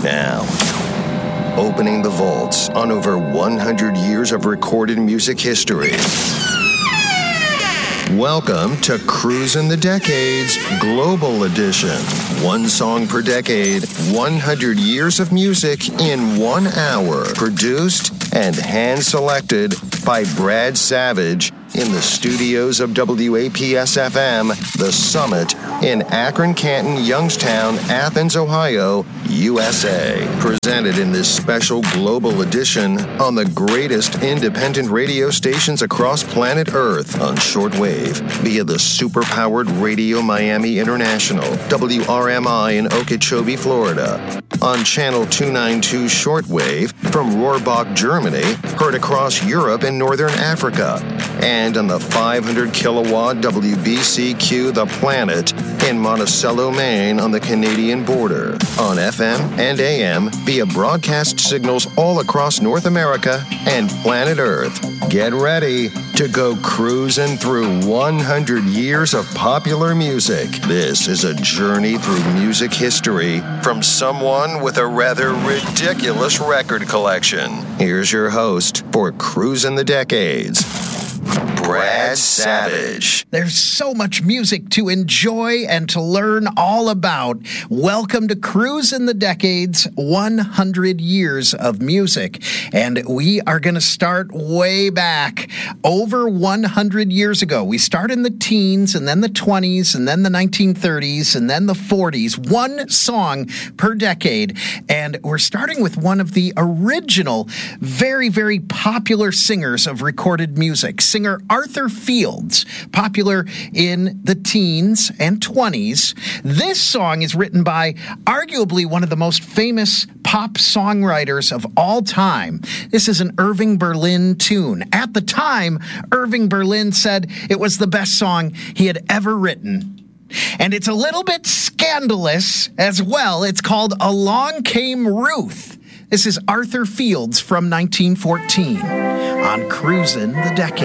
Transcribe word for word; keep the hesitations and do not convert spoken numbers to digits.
Now, opening the vaults on over one hundred years of recorded music history. Welcome to Cruisin' the Decades Global Edition. One song per decade, one hundred years of music in one hour. Produced and hand-selected by Brad Savage in the studios of W A P S F M, The Summit in Akron, Canton, Youngstown, Athens, Ohio, U S A. Presented in this special global edition on the greatest independent radio stations across planet Earth on shortwave via the super-powered Radio Miami International, W R M I in Okeechobee, Florida. On Channel two ninety-two shortwave from Rohrbach, Germany, heard across Europe and Northern Africa. And on the five hundred kilowatt W B C Q The Planet in Monticello, Maine on the Canadian border. On F M and A M via broadcast signals all across North America and planet Earth. Get ready to go cruising through one hundred years of popular music. This is a journey through music history from someone with a rather ridiculous record collection. Here's your host for Cruisin' the Decades, Brad Savage. There's so much music to enjoy and to learn all about. Welcome to Cruisin' the Decades, one hundred years of music. And we are going to start way back, over one hundred years ago. We start in the teens, and then the twenties, and then the nineteen thirties, and then the forties. One song per decade. And we're starting with one of the original, very, very popular singers of recorded music. Singer Arthur Fields, popular in the teens and twenties. This song is written by arguably one of the most famous pop songwriters of all time. This is an Irving Berlin tune. At the time, Irving Berlin said it was the best song he had ever written. And it's a little bit scandalous as well. It's called Along Came Ruth. This is Arthur Fields from nineteen fourteen on Cruisin' the Decades.